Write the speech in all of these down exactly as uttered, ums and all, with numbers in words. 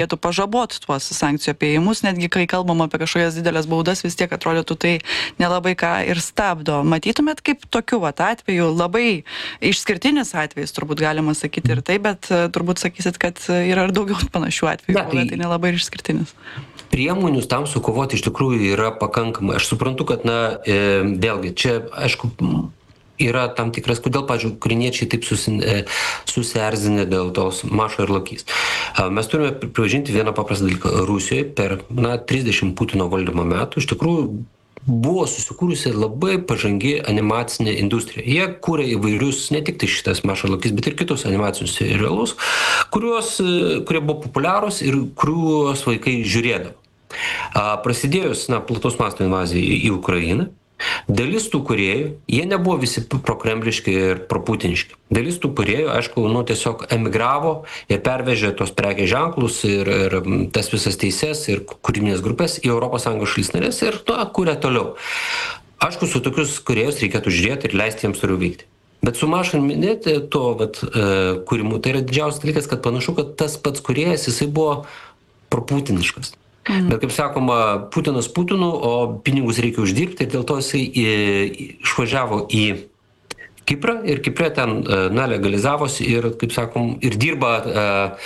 reikėtų pažabot tuos sankcijų apėjimus, netgi kai kalbam apie kažkokias didelės baudas, vis tiek atrodytų tai nelabai ką ir stabdo. Matytumėt kaip tokiu vat atveju, labai išskirtinis atvejis, turbūt galima sakyti ir tai, bet turbūt sakysit, kad yra ir daugiau panašių atvejų, ne, tai, tai nelabai išskirtinis. Priemonių tam sukovoti iš tikrųjų yra pakankamai. Aš suprantu, kad, na, e, vėlgi, čia, aišku, yra tam tikras, kodėl, pavyzdžiui, ukrainiečiai taip susi, e, susierzinę dėl tos Mašo ir Lokys. Mes turime pripažinti vieną paprastą dalyką. Rusijoje per, na, trisdešimt Putino valdymo metų iš tikrųjų buvo susikūrusi labai pažangi animacinė industrija. Jie kūrė įvairius, ne tik tai šitas Mašo ir Lokys, bet ir kitus animacinius serialus, kuriuos, kurie buvo populiarūs ir kuriuos vaikai žiūrėdavo. Prasidėjus, na, platus masto invazijai į Ukrainą, dalis tų kūrėjų, jie nebuvo visi prokremliški ir proputiniški. Dalis tų kūrėjų, aišku, nu, tiesiog emigravo ir pervežė tos prekės ženklus ir, ir tas visas teises ir kūrybinės grupės į Europos Sąjungos šalis narės ir to kūrė toliau. Aišku, su tokius kūrėjus reikėtų žiūrėti ir leisti jiems toliau veikti. Bet su Maša minėti to vat, kūrimu, tai yra didžiausias dalykas, kad panašu, kad tas pats kūrėjas, jisai buvo proputiniškas. Mhm. Bet, kaip sakoma, Putinas Putinu, o pinigus reikia uždirbti ir dėl to jisai išvažiavo į Kiprą ir Kiprė ten, na, legalizavosi ir, kaip sakom, ir dirba uh,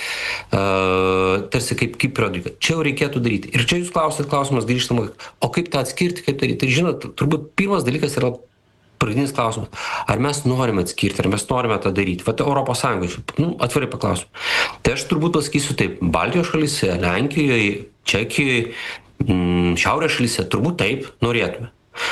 uh, tarsi kaip Kipro dalykas. Čia jau reikėtų daryti. Ir čia jūs klausėt klausimas grįžtamą, o kaip tą atskirti, kaip daryti. Tai žinot, turbūt pirmas dalykas yra pagrindinis klausimas. Ar mes norime atskirti, ar mes norime tą daryti? Vat Europos Sąjungos, nu, atvirai paklausim. Tai aš turbūt pasakysiu taip, Baltijos šalyse, Lenkijoje, Čekijoje, m, Šiaurės šalyse, turbūt taip norėtume.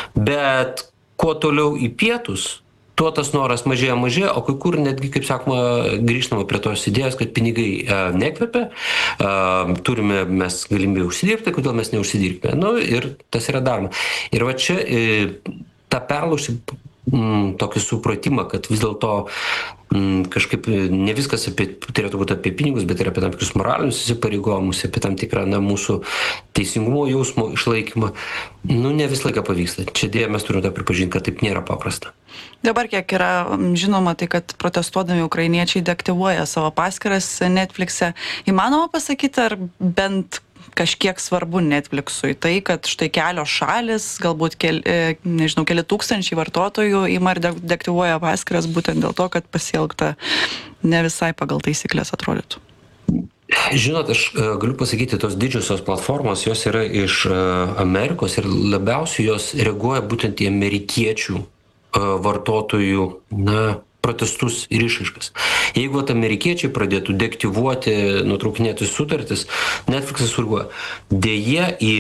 Bet kuo toliau į pietus, tuo tas noras mažėja mažėja, o kai kur netgi, kaip sakoma, grįžtama prie tos idėjos, kad pinigai e, nekvepia, e, turime mes galimybę užsidirbti, kodėl mes neužsidirbime. Nu, ir tas yra daroma. Ir va čia e, tą perlaužti mm, tokį supratimą, kad vis dėlto mm, kažkaip ne viskas apie, turėtų būti apie pinigus, bet ir apie tam tikrus moralinius įsipareigojimus, apie tam tikrą, na, mūsų teisingumo jausmo išlaikymą. Nu, ne visą laiką pavyksta. Čia dėja mes turime tą pripažinti, kad taip nėra paprasta. Dabar kiek yra žinoma, tai kad protestuodami ukrainiečiai deaktyvuoja savo paskyras Netflix'e. Įmanoma pasakyti, ar bent kažkiek svarbu Netflix'ui tai, kad štai kelios šalis, galbūt keli, nežinau, keli tūkstančiai vartotojų ima ir deaktyvuoja paskyras būtent dėl to, kad pasielgta ne visai pagal taisyklės atrodytų. Žinot, aš galiu pasakyti, tos didžiosios platformos, jos yra iš Amerikos ir labiausiai jos reaguoja būtent į amerikiečių vartotojų, na, protestus ir išaiškas. Jeigu at amerikiečiai pradėtų deaktyvuoti, nutraukinėti sutartis, Netflix'as surguoja. Deja, į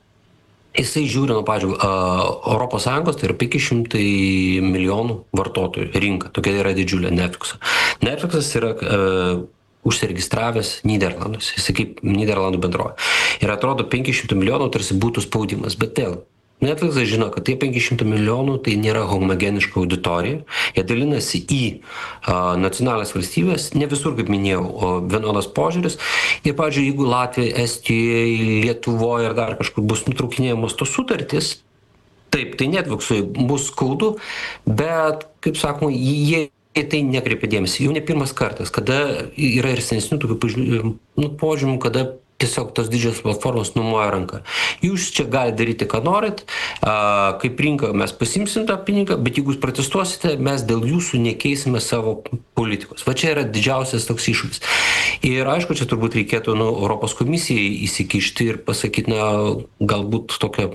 jisai žiūri, nu, pavyzdžiui, Europos Sąjungos, tai yra penki šimtai milijonų vartotojų rinka. Tokia yra didžiulė Netflix'o. Netflix'as yra uh, užsiregistravęs Nyderlanduose. Jisai kaip Nyderlandų bendrovė. Ir atrodo, penki šimtai milijonų tarsi būtų spaudimas. Bet vėl, Netflix'as žino, kad tie penki šimtai milijonų tai nėra homogeniška auditorija. Jie dalinasi į a, nacionalinės valstybės, ne visur, kaip minėjau, vienodas požiūris. Ir, pavyzdžiui, jeigu Latvija, Estijoje, Lietuvoje ir dar kažkur bus nutraukinėjamos tos sutartys, taip, tai Netflix'ui bus skaudu, bet, kaip sakoma, jie į tai nekreipia dėmesį. Jau ne pirmas kartas, kada yra ir senesnių tokių nu, požymų, kada tiesiog tos didžios platformos numoja ranką. Jūs čia galite daryti, ką norit, a, kaip rinka mes pasimsim tą pinigą, bet jeigu jūs protestuosite, mes dėl jūsų nekeisime savo politikos. Va čia yra didžiausias toks iššūkis. Ir aišku, čia turbūt reikėtų, nu, Europos komisijai įsikišti ir pasakyti, na, galbūt tokią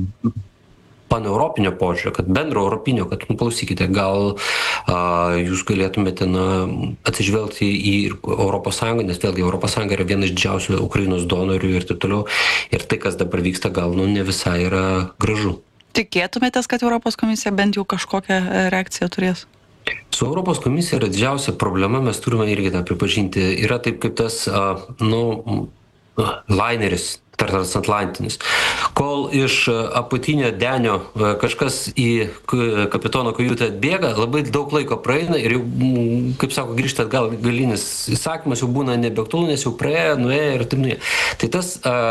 paneuropinio požiūrio, kad bendro europinio, kad, nu, klausykite, gal a, jūs galėtumėte, na, atsižvelgti į Europos Sąjungą, nes vėlgi Europos Sąjunga yra vienas didžiausių Ukrainos donorių ir taip toliau. Ir tai, kas dabar vyksta, gal, nu, ne visai yra gražu. Tikėtumėtės, kad Europos komisija bent jau kažkokią reakciją turės? Su Europos komisija yra didžiausia problema, mes turime irgi tą pripažinti. Yra taip kaip tas, a, nu, laineris, transatlantinis. Kol iš apatinio denio kažkas į kapitono kajutę atbėga, labai daug laiko praeina ir jau, kaip sako, grįžta atgal galinis įsakymas, jau būna nebeaktualu, nes jau praėjo, nuėjo ir taip nuėjo. Tai tas,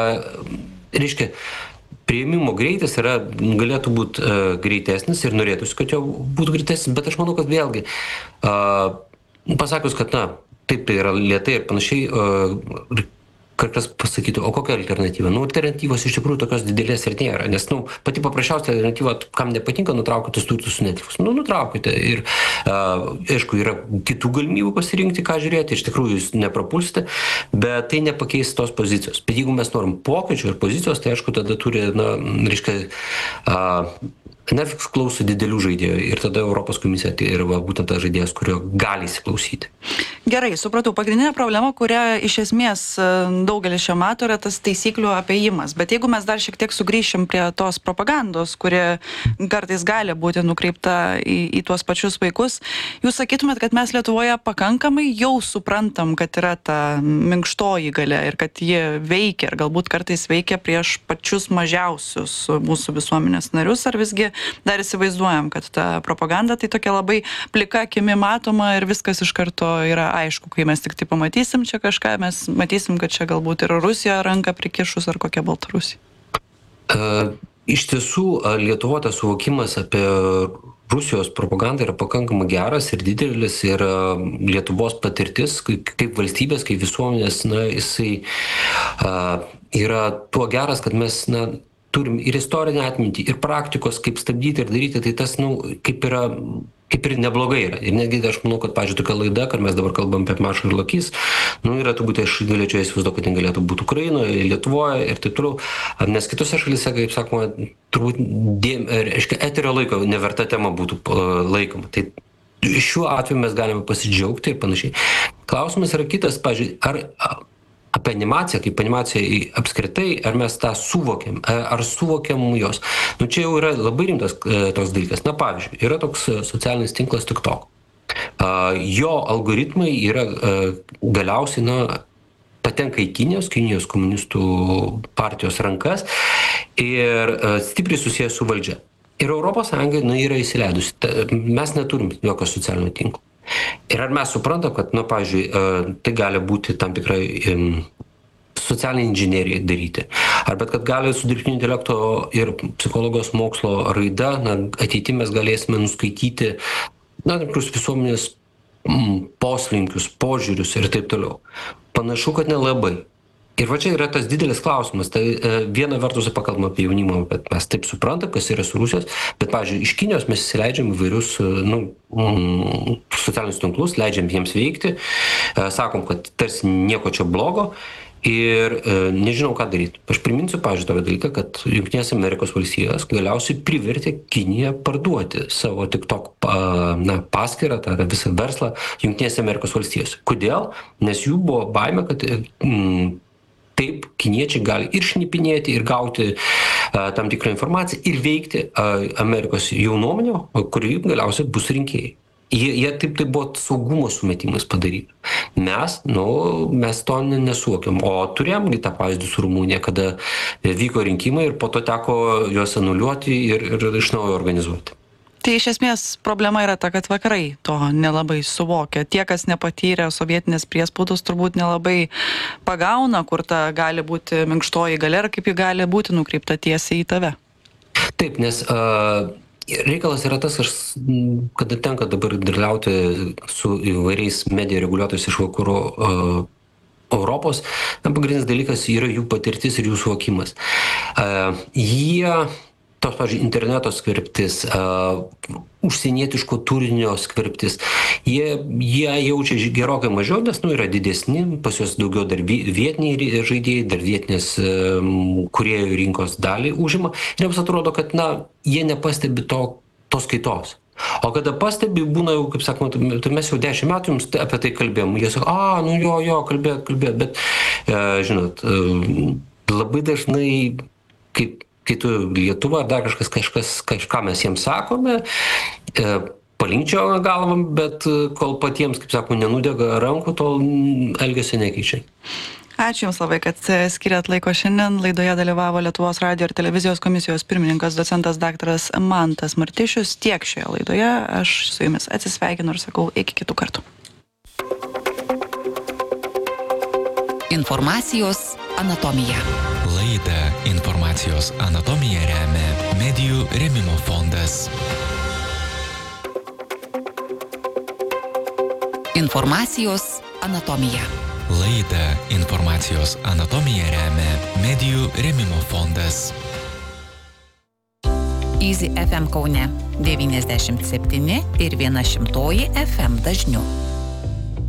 reiškia, priėmimo greitis yra, galėtų būti greitesnis ir norėtųsi, kad jau būtų greitesnis, bet aš manau, kad vėlgi, pasakius, kad, na, taip tai yra lėtai ir panašiai, kažkas pasakytų, o kokia alternatyva? Nu, alternatyvos iš tikrųjų tokios didelės ir nėra, nes, nu, pati paprasčiausia alternatyva, kam nepatinka, nutraukite turtus su Netflix. Nu, nutraukite. Ir, uh, aišku, yra kitų galimybių pasirinkti, ką žiūrėti, iš tikrųjų jūs neprapulsite, bet tai nepakeis tos pozicijos. Bet jeigu mes norim pokyčių ir pozicijos, tai aišku, tada turi, na, reiškia, uh, Netflix klauso didelių žaidėjų ir tada Europos komisija tai yra va, būtent tas žaidėjas, kurio gali įsiklausyti. Gerai, supratau. Pagrindinė problema, kurią iš esmės daugelis čia mato, yra tas taisyklių apėjimas. Bet jeigu mes dar šiek tiek sugrįšim prie tos propagandos, kuri kartais gali būti nukreipta į, į tuos pačius vaikus, jūs sakytumėt, kad mes Lietuvoje pakankamai jau suprantam, kad yra ta minkštoji galia ir kad ji veikia ir galbūt kartais veikia prieš pačius mažiausius mūsų visuomenės narius, ar visgi dar įsivaizduojam, kad ta propaganda tai tokia labai plika akimi matoma ir viskas iš karto yra aišku, kai mes tik tai pamatysim čia kažką, mes matysim, kad čia galbūt ir Rusija ranką prikišus ar kokia Baltarusija. Uh, iš tiesų, Lietuvo tas suvokimas apie Rusijos propagandą yra pakankamai geras ir didelis ir uh, Lietuvos patirtis kaip, kaip valstybės, kaip visuomenės, na, jisai uh, yra tuo geras, kad mes, na, turim ir istorinę atmintį, ir praktikos, kaip stabdyti ir daryti, tai tas, nu, kaip yra, kaip ir neblogai yra. Ir netgi aš manau, kad, pavyzdžiui, tokia laida, kad mes dabar kalbam apie Mašą ir Lokys, nu, yra turbūt, aš galėčiau įsivaizduoti, kad ten galėtų būti Ukrainoje, Lietuvoje ir taip toliau, nes kitose šalyse, kaip sakoma, turbūt, dėm, reiškia, eterio laiko neverta tema būtų laikoma. Tai šiuo atveju mes galime pasidžiaugti ir panašiai. Klausimas yra kitas, pavyzdžiui, ar apie animaciją, kaip animacija apskritai, ar mes tą suvokiam, ar suvokiam jos. Nu, čia jau yra labai rimtas e, toks dalykas. Na, pavyzdžiui, yra toks socialinis tinklas TikTok. E, jo algoritmai yra e, galiausiai, na, patenka į Kinijos, Kinijos komunistų partijos rankas ir e, stipriai susijęs su valdžia. Ir Europos Sąjunga, na, yra įsileidusi. Mes neturim jokio socialinio tinklo. Ir ar mes suprantam, kad, na, pavyzdžiui, tai gali būti tam tikrai socialinė inžinerija daryti. Ar bet kad gali su dirbtinio intelekto ir psichologijos mokslo raida, na, ateityje mes galėsime nuskaityti, na, tikrus visuomenės poslinkius, požiūrius ir taip toliau. Panašu, kad nelabai. Ir va čia yra tas didelis klausimas. Tai e, viena vertus pakalbam apie jaunimą, bet mes taip suprantam, kas yra su Rusijos, bet, pavyzdžiui, iš Kinijos mes įsileidžiam įvairius, nu, mm, socialinius tinklus, leidžiam jiems veikti, e, sakom, kad tarsi nieko čia blogo ir e, nežinau, ką daryti. Aš priminsiu, pavyzdžiui, tokį dalyką, kad Jungtinės Amerikos valstijos galiausiai privertė Kiniją parduoti savo TikTok na, paskyrą, tą visą verslą Jungtinės Amerikos valstijos. Kodėl? Nes jų buvo baimė, kad mm, taip, kiniečiai gali ir šnipinėti, ir gauti uh, tam tikrą informaciją, ir veikti uh, Amerikos jaunuomenę, kuri galiausiai bus rinkėjai. Jie, jie taip tai buvo saugumo sumetimais padaryti. Mes, nu, mes to nesuvokiam. O turėjom tą pavyzdį su Rumunija, kada vyko rinkimai ir po to teko juos anuliuoti ir, ir iš naujo organizuoti. Tai iš esmės problema yra ta, kad vakarai to nelabai suvokia. Tie, kas nepatyrė sovietinės priespaudos, turbūt nelabai pagauna, kur ta gali būti minkštoji galia ir kaip ji gali būti nukreipta tiesiai į tave. Taip, nes uh, reikalas yra tas, aš, kada tenka dabar dalyvauti su įvairiais medijų reguliuotojais iš vakarų uh, Europos, pagrindinis dalykas yra jų patirtis ir jų suvokimas. Uh, jie tos, pavyzdžiui, interneto skverbtis, uh, užsienietiško turinio skverbtis, jie, jie jaučia gerokai mažiau, nes, nu, yra didesni, pas juos daugiau dar vietiniai žaidėjai, dar vietinės um, kūrėjų rinkos dalį užima. Ir jiems atrodo, kad, na, jie nepastebi to, tos kaitos. O kada pastebi, būna jau, kaip sakoma, tai mes jau dešimt metų jums apie tai kalbėjom. Jie sako, a, nu jo, jo, kalbėt, kalbėt, bet, uh, žinot, uh, labai dažnai, kaip kai tu Lietuva ar dar kažkas, kažkas, kažką mes jiems sakome, e, palinkčio galvam, bet kol patiems, kaip sakoma, nenudega rankų, tol elgesio nekeičia. Ačiū Jums labai, kad skiriat laiko šiandien. Laidoje dalyvavo Lietuvos radijo ir televizijos komisijos pirmininkas, docentas daktaras Mantas Martišius. Tiek šioje laidoje. Aš su Jumis atsisveikinu ir sakau iki kitų kartų. Informacijos anatomija. Laidą Informacijos anatomija remia Medijų rėmimo fondas. Informacijos anatomija. Laidą Informacijos anatomija remia Medijų rėmimo fondas. Easy F M Kaune devyniasdešimt septyni ir viena šimtoji F M dažniu.